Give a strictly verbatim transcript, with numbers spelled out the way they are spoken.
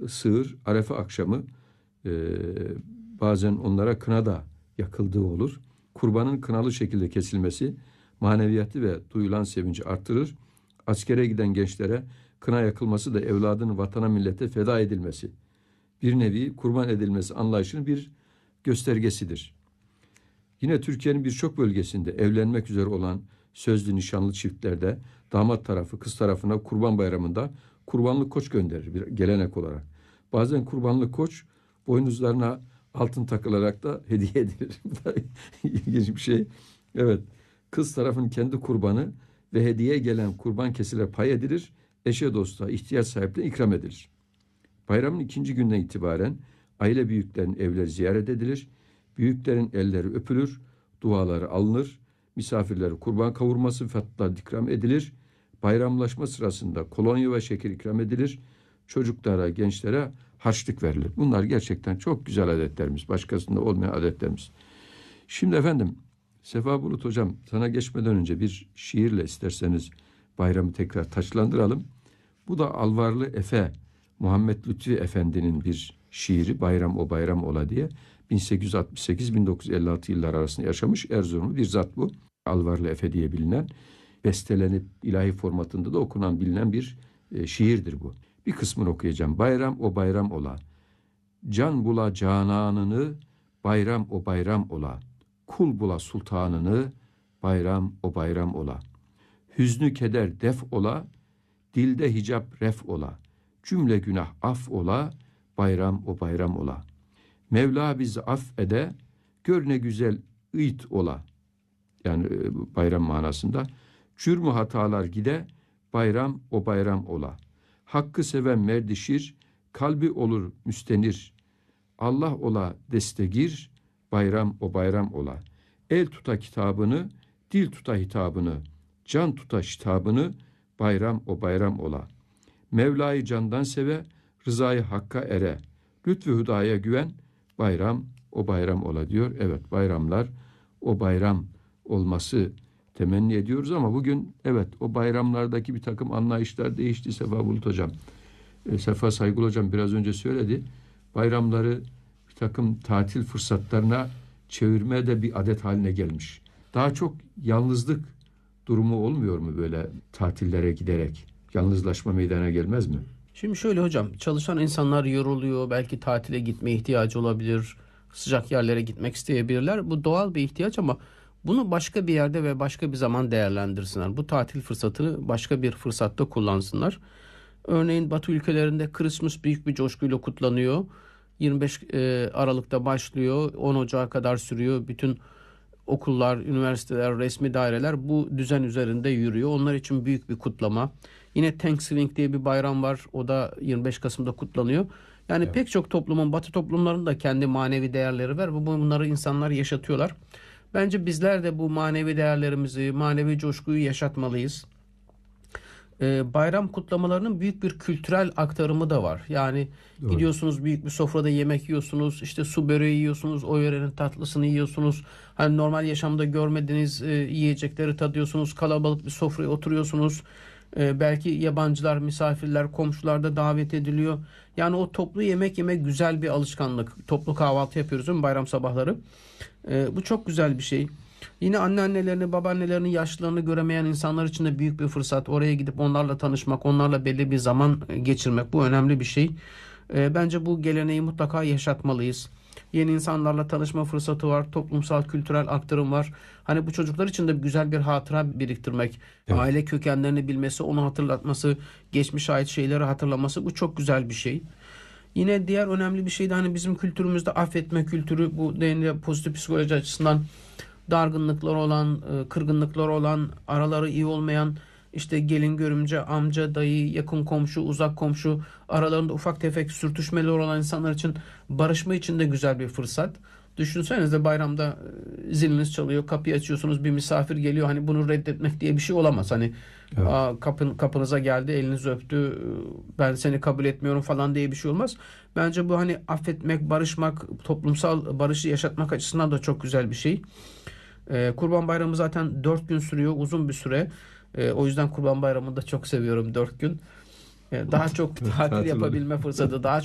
sığır Arefe akşamı e, bazen onlara kına da yakıldığı olur. Kurbanın kınalı şekilde kesilmesi maneviyatı ve duyulan sevinci artırır. Askere giden gençlere kına yakılması da evladının vatana millete feda edilmesi, bir nevi kurban edilmesi anlayışının bir göstergesidir. Yine Türkiye'nin birçok bölgesinde evlenmek üzere olan sözlü nişanlı çiftlerde damat tarafı kız tarafına Kurban Bayramı'nda kurbanlık koç gönderir bir gelenek olarak. Bazen kurbanlık koç boynuzlarına altın takılarak da hediye edilir. Bu da ilginç bir şey. Evet, kız tarafın kendi kurbanı ve hediye gelen kurban kesile pay edilir, eşe dosta ihtiyaç sahiplerine ikram edilir. Bayramın ikinci günden itibaren aile büyüklerin evleri ziyaret edilir, büyüklerin elleri öpülür, duaları alınır, misafirlere kurban kavurması fatlar ikram edilir, bayramlaşma sırasında kolonya ve şeker ikram edilir, çocuklara, gençlere harçlık verilir. Bunlar gerçekten çok güzel adetlerimiz, başkasında olmayan adetlerimiz. Şimdi efendim, Sefa Bulut Hocam, sana geçmeden önce bir şiirle isterseniz bayramı tekrar taçlandıralım. Bu da Alvarlı Efe, Muhammed Lütfi Efendi'nin bir şiiri, Bayram o bayram ola diye. bin sekiz yüz altmış sekiz bin dokuz yüz elli altı yıllar arasında yaşamış Erzurumlu bir zat bu. Alvarlı Efe diye bilinen, bestelenip ilahi formatında da okunan bilinen bir e, şiirdir bu. Bir kısmını okuyacağım. Bayram o bayram ola, can bula cananını, bayram o bayram ola, kul bula sultanını, bayram o bayram ola. Hüznü keder def ola, dilde hicap ref ola, cümle günah af ola, bayram o bayram ola. Mevla bizi affede, gör ne güzel ıyt ola. Yani bayram manasında. Cürmü hatalar gide, bayram o bayram ola. Hakkı seven merdişir, kalbi olur müstenir. Allah ola destegir, bayram o bayram ola. El tuta kitabını, dil tuta hitabını, can tuta şitabını, bayram o bayram ola. Mevla'yı candan seve, rızayı hakka ere. Lütfü hüdaya güven, bayram o bayram ola diyor. Evet, bayramlar o bayram olması temenni ediyoruz ama bugün evet o bayramlardaki bir takım anlayışlar değişti Sefa Bulut Hocam. E, Sefa Saygılı Hocam biraz önce söyledi. Bayramları bir takım tatil fırsatlarına çevirme de bir adet haline gelmiş. Daha çok yalnızlık durumu olmuyor mu böyle tatillere giderek? Yalnızlaşma meydana gelmez mi? Şimdi şöyle hocam, çalışan insanlar yoruluyor, belki tatile gitme ihtiyacı olabilir, sıcak yerlere gitmek isteyebilirler. Bu doğal bir ihtiyaç ama bunu başka bir yerde ve başka bir zaman değerlendirsinler. Bu tatil fırsatını başka bir fırsatta kullansınlar. Örneğin Batı ülkelerinde Christmas büyük bir coşkuyla kutlanıyor. yirmi beş Aralık'ta başlıyor, on Ocağı kadar sürüyor. Bütün okullar, üniversiteler, resmi daireler bu düzen üzerinde yürüyor. Onlar için büyük bir kutlama. Yine Thanksgiving diye bir bayram var. O da yirmi beş Kasım'da kutlanıyor. Yani evet. Pek çok toplumun, Batı toplumlarının da kendi manevi değerleri var. Bu bunları insanlar yaşatıyorlar. Bence bizler de bu manevi değerlerimizi, manevi coşkuyu yaşatmalıyız. Ee, bayram kutlamalarının büyük bir kültürel aktarımı da var. Yani Doğru. gidiyorsunuz büyük bir sofrada yemek yiyorsunuz, işte su böreği yiyorsunuz, o yörenin tatlısını yiyorsunuz. Hani normal yaşamda görmediğiniz e, yiyecekleri tadıyorsunuz, kalabalık bir sofraya oturuyorsunuz. E, belki yabancılar, misafirler, komşular da davet ediliyor. Yani o toplu yemek yemek güzel bir alışkanlık. Toplu kahvaltı yapıyoruz değil mi bayram sabahları? E, bu çok güzel bir şey. Yine anneannelerini, babaannelerini, yaşlılarını göremeyen insanlar için de büyük bir fırsat. Oraya gidip onlarla tanışmak, onlarla belli bir zaman geçirmek, bu önemli bir şey. E, bence bu geleneği mutlaka yaşatmalıyız. Yeni insanlarla tanışma fırsatı var, toplumsal, kültürel aktarım var. Hani bu çocuklar için de güzel bir hatıra biriktirmek, evet. Aile kökenlerini bilmesi, onu hatırlatması, geçmişe ait şeyleri hatırlaması, bu çok güzel bir şey. Yine diğer önemli bir şey de hani bizim kültürümüzde affetme kültürü, bu denli pozitif psikoloji açısından dargınlıklar olan, kırgınlıklar olan, araları iyi olmayan, işte gelin, görümce, amca, dayı, yakın komşu, uzak komşu, aralarında ufak tefek sürtüşmeler olan insanlar için barışma için de güzel bir fırsat. Düşünsenize bayramda ziliniz çalıyor, kapıyı açıyorsunuz, bir misafir geliyor. Hani bunu reddetmek diye bir şey olamaz. Hani evet. Aa, kapın, kapınıza geldi, elinizi öptü, ben seni kabul etmiyorum falan diye bir şey olmaz. Bence bu hani affetmek, barışmak, toplumsal barışı yaşatmak açısından da çok güzel bir şey. Ee, Kurban Bayramı zaten dört gün sürüyor, uzun bir süre. Ee, o yüzden Kurban Bayramı'nı da çok seviyorum, dört gün. Ee, daha çok tatil yapabilme fırsatı, daha